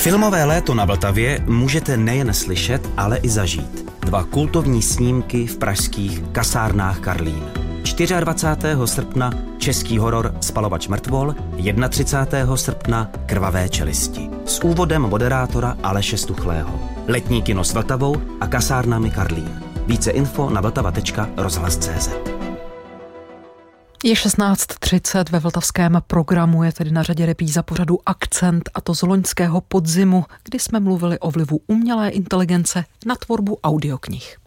Filmové léto na Vltavě můžete nejen slyšet, ale i zažít. 2 kultovní snímky v pražských kasárnách Karlín. 24. srpna český horor Spalovač mrtvol, 31. srpna Krvavé čelisti. S úvodem moderátora Aleše Stuchlého. Letní kino s Vltavou a kasárnami Karlín. Více info na vltava.rozhlas.cz. Je 16:30, ve vltavském programu je tedy na řadě repríza pořadu Akcent, a to z loňského podzimu, kdy jsme mluvili o vlivu umělé inteligence na tvorbu audioknih.